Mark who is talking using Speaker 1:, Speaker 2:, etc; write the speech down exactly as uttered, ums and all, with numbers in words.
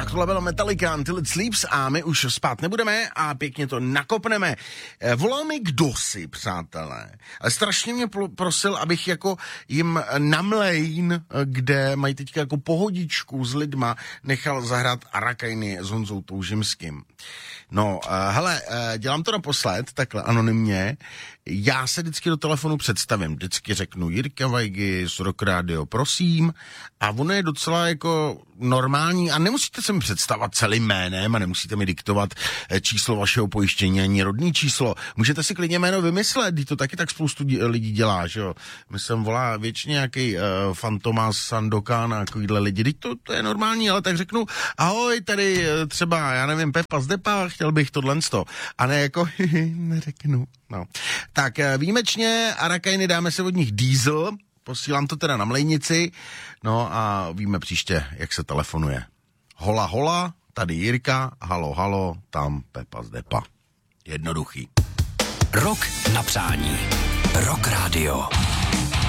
Speaker 1: Tak tohle byla Metallica Until It Sleeps a my už spát nebudeme a pěkně to nakopneme. Volal mi kdosi, přátelé, ale strašně mě prosil, abych jako jim na Mlejn, kde mají teďka jako pohodičku s lidma, nechal zahrát Arakajny s Honzou Toužimským. No, hele, dělám to naposled, takhle anonymně. Já se vždycky do telefonu představím, vždycky řeknu Jirka Vajgy z Rock Radio, prosím, a ono je docela jako normální a nemusíte se mi představovat celým jménem a nemusíte mi diktovat číslo vašeho pojištění ani rodný číslo. Můžete si klidně jméno vymyslet, když to taky tak spoustu lidí dělá, že jo. My jsem volá většině nějaký uh, Fantomas, Sandokan a takovýhle lidi, teď to, to je normální, ale tak řeknu, ahoj, tady třeba, já nevím, Pepa z Depa, chtěl bych tohle sto. A ne jako, neřeknu, no. Tak výjimečně, Arakajny dáme se od nich Diesel, posílám to teda na Mlejnici, no a víme příště, jak se telefonuje. Hola, hola, tady Jirka, halo, halo, tam Pepa z Depa. Jednoduchý.
Speaker 2: Rock na přání. Rock Radio.